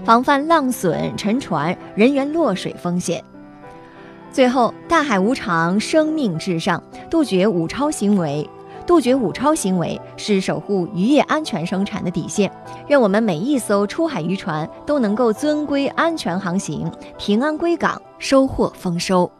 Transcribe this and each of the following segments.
防范浪损、沉船、人员落水风险。最后，大海无常，生命至上，杜绝误超行为是守护渔业安全生产的底线。愿我们每一艘出海渔船都能够遵规安全航行，平安归港，收获丰收。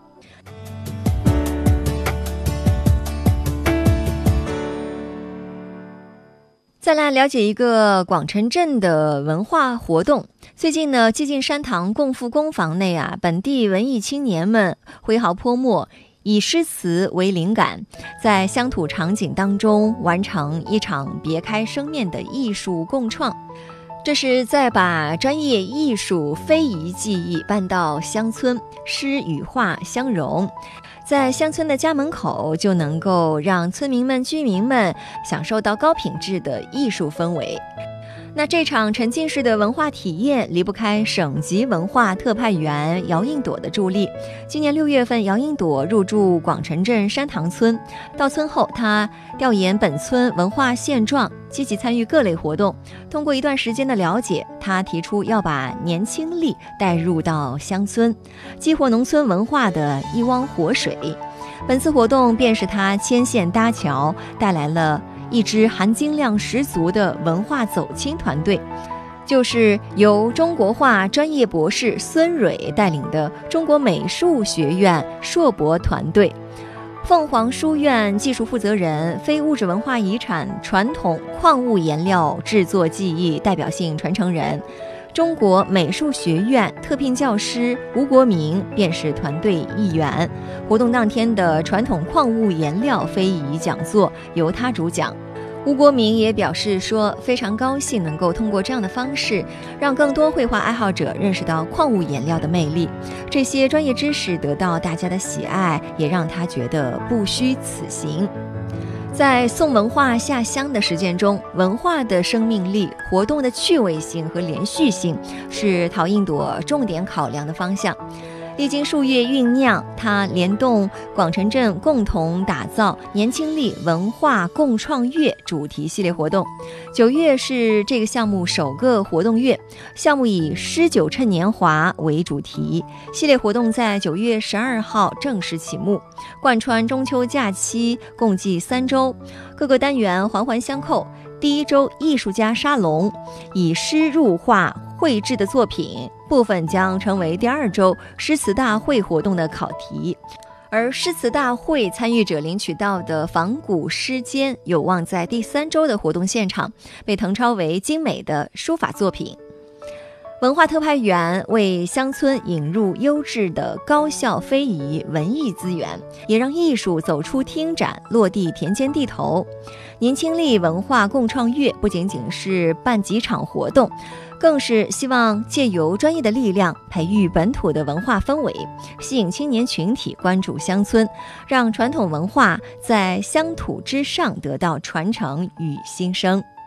再来了解一个广城镇的文化活动。最近呢，寂静山堂共赴工坊内本地文艺青年们挥毫泼墨，以诗词为灵感，在乡土场景当中完成一场别开生面的艺术共创。这是在把专业艺术非遗技艺搬到乡村，诗与画相融，在乡村的家门口就能够让村民们、居民们享受到高品质的艺术氛围。那这场沉浸式的文化体验离不开省级文化特派员姚应朵的助力。今年6月份，姚应朵入驻广城镇山塘村，到村后他调研本村文化现状，积极参与各类活动。通过一段时间的了解，他提出要把年轻力带入到乡村，激活农村文化的一汪活水。本次活动便是他牵线搭桥，带来了一支含金量十足的文化走亲团队，就是由中国画专业博士孙蕊带领的中国美术学院硕博团队。凤凰书院技术负责人、非物质文化遗产传统矿物颜料制作技艺代表性传承人，中国美术学院特聘教师吴国明便是团队一员。活动当天的传统矿物颜料非遗讲座由他主讲。吴国明也表示说，非常高兴能够通过这样的方式，让更多绘画爱好者认识到矿物颜料的魅力。这些专业知识得到大家的喜爱，也让他觉得不虚此行。在送文化下乡的实践中，文化的生命力、活动的趣味性和连续性是陶应朵重点考量的方向。历经数月酝酿，他联动广城镇共同打造年轻力文化共创月主题系列活动。9月是这个项目首个活动月，项目以诗酒趁年华为主题，系列活动在9月12号正式启幕，贯穿中秋假期，共计3周，各个单元环环相扣。第一周艺术家沙龙，以诗入画绘制的作品部分将成为第2周诗词大会活动的考题，而诗词大会参与者领取到的仿古诗笺有望在第3周的活动现场被誊抄为精美的书法作品。文化特派员为乡村引入优质的高效非遗文艺资源，也让艺术走出厅展，落地田间地头。年轻力文化共创月不仅仅是办几场活动，更是希望借由专业的力量培育本土的文化氛围，吸引青年群体关注乡村，让传统文化在乡土之上得到传承与新生。